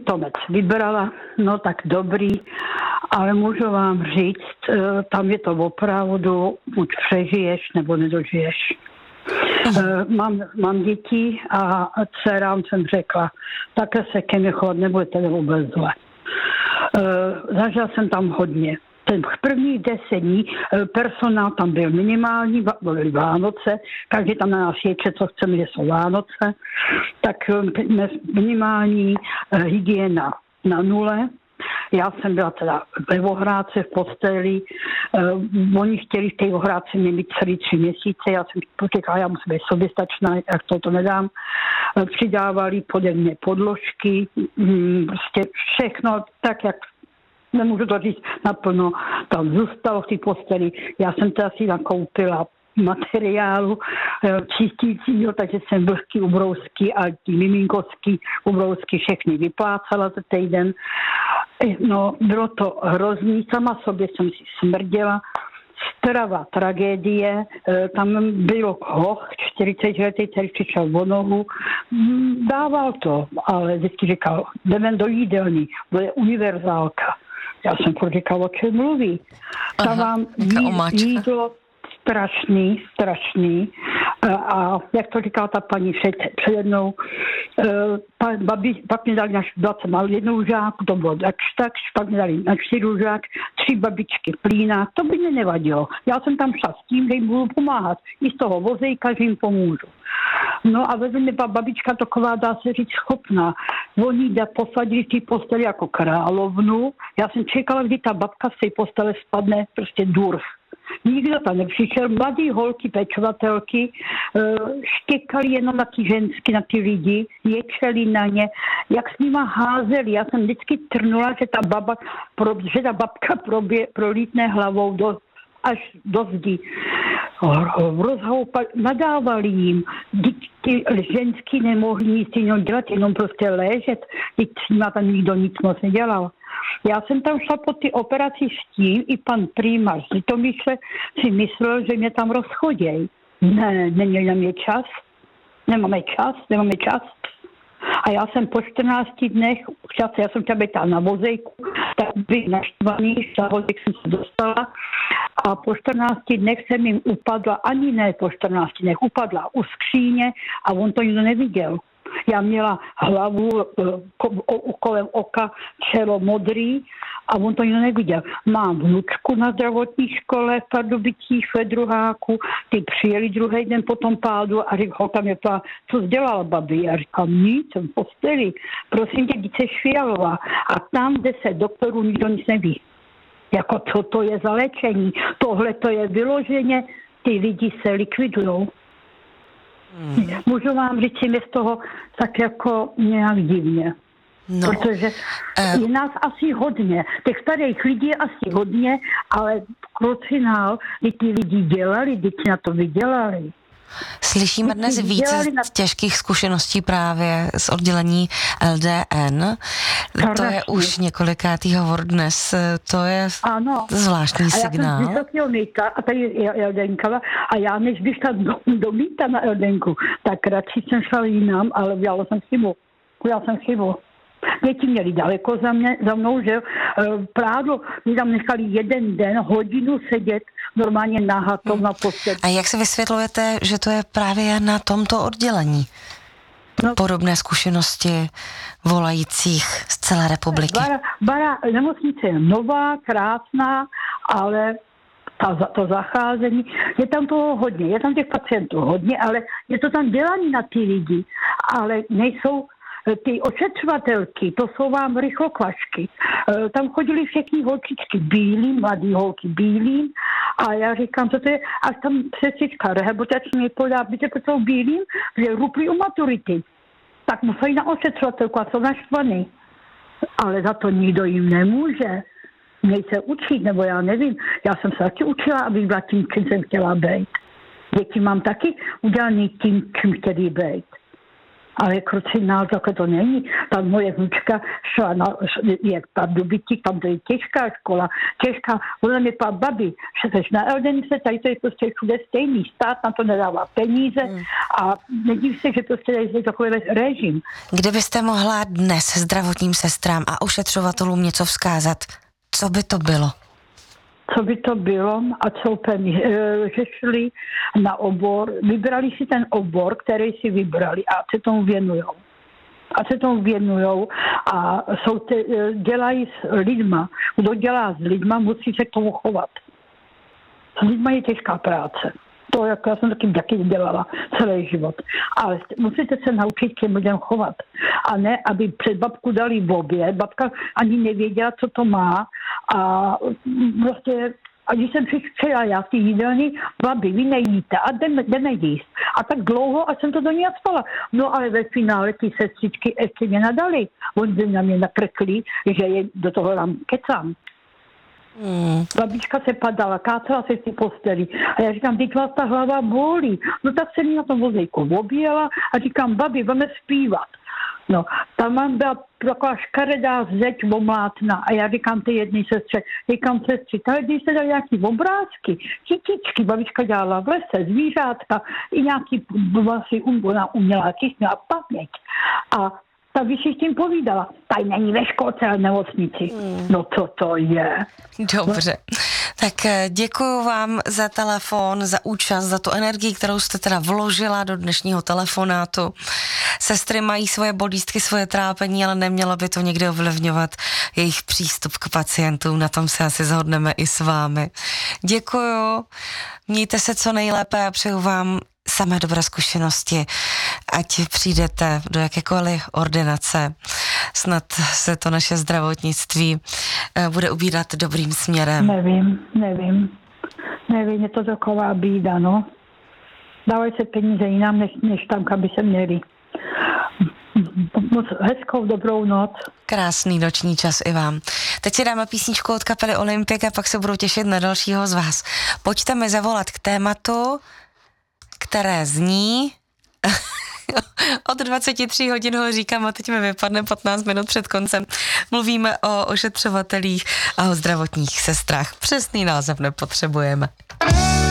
Pitomec vybrala, no tak dobrý, ale můžu vám říct, tam je to opravdu, buď přežiješ, nebo nedožiješ. Mám děti a dcerám jsem řekla, také se ke mně chovat nebudete vůbec zle. Zažila jsem tam hodně. Ten prvních 10 dní personál tam byl minimální, byly Vánoce, každý tam na nás ječe, co chceme, že jsou Vánoce, tak minimální hygiena na nule. Já jsem byla teda ve Vohrádce v posteli, oni chtěli v té Vohrádce mě mít celý 3 měsíce, já jsem říkala, já musím být soběstačná, jak to nedám. Přidávali pode mě podložky, prostě všechno tak, jak nemůžu to říct naplno, tam zůstalo v té posteli. Já jsem teda si nakoupila materiálu čistícího, takže jsem vlhký ubrousky a ty miminkovský ubrousky všechny vyplácala za týden. No, bylo to hrozný, sama sobě jsem si smrděla. Strava tragédie, tam bylo hoch, 40letý, který přišel o nohu, dával to, ale vždycky říkal, jdeme do jídelny, bude univerzálka. Já jsem furt říkal, o čem mluví. Tam vám jídlo strašný. A jak to říkala ta paní před jednou, pak mě dali na 20 mal jednou žáku, to bylo tak, pak mě dali na 4 žák, 3 babičky plína, to by mě nevadilo. Já jsem tam šla s tím, že jim budu pomáhat. I z toho vozejka, že jim pomůžu. No a vezme mě babička taková, dá se říct, schopná. Oni posadili v té posteli jako královnu. Já jsem čekala, kdy ta babka z té postele spadne, prostě důrf. Nikdo tam nepřišel, mladý holky, pečovatelky, štěkali jenom na ty ženský, na ty lidi, ječeli na ně, jak s nima házeli. Já jsem vždycky trnula, že ta babka prolítne hlavou až do zdi. Nadávali jim, ty ženský nemohli nic jiného dělat, jenom prostě ležet, když s nima tam nikdo nic moc nedělal. Já jsem tam šla po ty operaci s tím, i pan primář z Litomyšle si myslel, že mě tam rozchoděj. Ne, neměli na mě čas. Nemáme čas. A já jsem po 14 dnech, já jsem chtěla být na vozejku, tak byl naštvaný, za vozejk jsem se dostala a po 14 dnech jsem jim upadla, ani ne po 14 dnech, upadla u skříně a on to nikdo neviděl. Já měla hlavu kolem oka, čelo modrý a on to nikdo neviděl. Mám vnučku na zdravotní škole v Pardubicích ve druháku, ty přijeli druhý den po tom pádu a holka mě ptala, co jsi dělala, babi? Já říkám, nic, jsem v posteli. Prosím tě, jdi se Šfialová. A tam 10 doktorů, nikdo nic neví. Jako co to je za léčení? Tohle to je vyloženě, ty lidi se likvidujou. Můžu vám říct, je z toho tak jako nějak divně. No. Protože je nás asi hodně. Těch starých lidí je asi hodně, ale krucinál, kdy ty lidi dělali, kdy na to vydělali. Slyšíme dnes více z těžkých zkušeností právě z oddělení LDN. To je už několikátý hovor dnes. To je zvláštní signál. A já jsem z Vysokého Mýta a tady je LDNka a já než bych šla do Mýta na LDNku, tak radši jsem šla jinam, ale udělala jsem chybu. Děti měli daleko za mnou, že právě mi tam nechali 1 den, hodinu sedět normálně nahatou na posteli. A jak se vysvětlujete, že to je právě na tomto oddělení? Podobné zkušenosti volajících z celé republiky. Nemocnice je nová, krásná, ale to zacházení, je tam toho hodně, je tam těch pacientů hodně, ale je to tam dělaný na ty lidi, ale nejsou ty ošetřovatelky, to jsou vám rychlokvašky. Tam chodili všechny holčičky bílým, mladý holky bílým a já říkám, co to je, až tam sestřička rehabilitační podá, byte jsou bílým, že rupli u maturity. Tak museli na ošetřovatelku a jsou naštvaný. Ale za to nikdo jim nemůže. Měj se učit, nebo já nevím. Já jsem se taky učila, abych byla tím, čím jsem chtěla být. Děti mám taky udělaný tím, čím chtěli být. Ale krucinál, takhle to není. Tam moje vnučka šla je Pardubicí, tam to je těžká škola, ona mi pán babi, že seš na Eldenice, tady to je prostě všude stejný, stát na to nedává peníze a nedív se, že prostě je takový režim. Kdybyste mohla dnes zdravotním sestrám a ošetřovatelům něco vzkázat, co by to bylo? Co by to bylo a co že šli na obor, vybrali si ten obor, který si vybrali a se tomu věnujou. A dělají s lidma. Kdo dělá s lidma, musí se k tomu chovat. S lidma je těžká práce. To, jak já jsem taky dělala celý život. Ale musíte se naučit k těm lidem chovat. A ne, aby před babku dali v oběd. Babka ani nevěděla, co to má. A prostě, a když jsem přišla já v té jídelní, babi, vy nejíte a jdeme jíst. A tak dlouho, a jsem to do ní spala. No ale ve finále ty sestřičky ještě mě nadali. Oni na mě nakrkli, že je do toho tam kecám. Babička se padala, kácela se v ty posteli. A já říkám, teď vás ta hlava bolí. No tak se mi na tom vozejku objela a říkám, babi, budeme zpívat. No, tam mám byla taková škaredá zeď omlátna a já říkám té jedné sestře, tady když se dali nějaký obrázky, kytičky, babička dělala v lese, zvířátka, i nějaký vlastně ona uměla, měla paměť. A ta by si s tím povídala. Tady není ve školce, ale v nemocnici. No co to je? Dobře. Tak děkuju vám za telefon, za účast, za tu energii, kterou jste teda vložila do dnešního telefonátu. Sestry mají svoje bolístky, svoje trápení, ale nemělo by to někdy ovlivňovat jejich přístup k pacientům. Na tom se asi shodneme i s vámi. Děkuju, mějte se co nejlépe a přeju vám samé dobré zkušenosti, ať přijdete do jakékoliv ordinace. Snad se to naše zdravotnictví bude ubírat dobrým směrem. Nevím, je to taková bída, no. Dávají se peníze jinam, než tam, kam by se měli. Moc hezkou dobrou noc. Krásný noční čas i vám. Teď si dáme písničku od kapely Olympik a pak se budu těšit na dalšího z vás. Pojďte mi zavolat k tématu, které zní... Od 23 hodin ho říkám a teď mi vypadne 15 minut před koncem. Mluvíme o ošetřovatelích a o zdravotních sestrách. Přesný název nepotřebujeme.